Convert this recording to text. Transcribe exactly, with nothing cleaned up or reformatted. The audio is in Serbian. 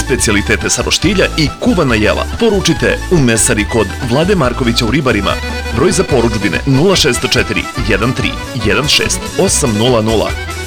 specijalitete sa roštilja i kuvana jela. Poručite u mesari kod Vlade Markovića u Ribarima. Broj za poručbine nula šest četiri jedan tri jedan šest osam nula nula.